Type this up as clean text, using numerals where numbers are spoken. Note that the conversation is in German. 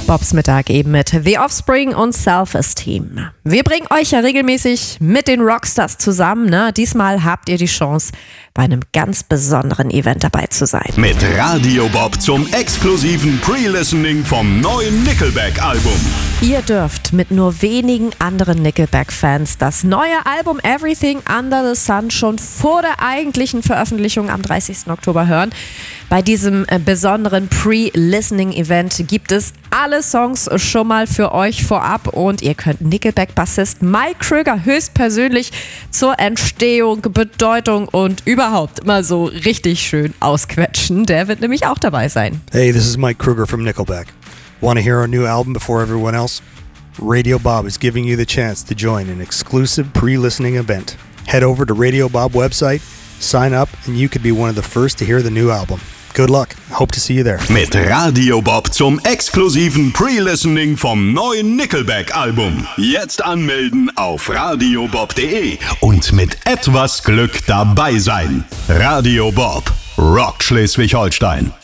Bobs Mittag eben mit The Offspring und Self-Esteem. Wir bringen euch ja regelmäßig mit den Rockstars zusammen. Ne? Diesmal habt ihr die Chance, bei einem ganz besonderen Event dabei zu sein. Mit Radio Bob zum exklusiven Pre-Listening vom neuen Nickelback-Album. Ihr dürft mit nur wenigen anderen Nickelback-Fans das neue Album Everything Under the Sun schon vor der eigentlichen Veröffentlichung am 30. Oktober hören. Bei diesem besonderen Pre-Listening-Event gibt es alle Songs schon mal für euch vorab und ihr könnt Nickelback-Bassist Mike Krüger höchstpersönlich zur Entstehung, Bedeutung und überhaupt mal so richtig schön ausquetschen. Der wird nämlich auch dabei sein. Hey, this is Mike Krüger from Nickelback. Want to hear our new album before everyone else? Radio Bob is giving you the chance to join an exclusive pre-listening event. Head over to Radio Bob website, sign up, and you could be one of the first to hear the new album. Good luck. Hope to see you there. Mit Radio Bob zum exklusiven Pre-Listening vom neuen Nickelback-Album. Jetzt anmelden auf radiobob.de und mit etwas Glück dabei sein. Radio Bob, Rock Schleswig-Holstein.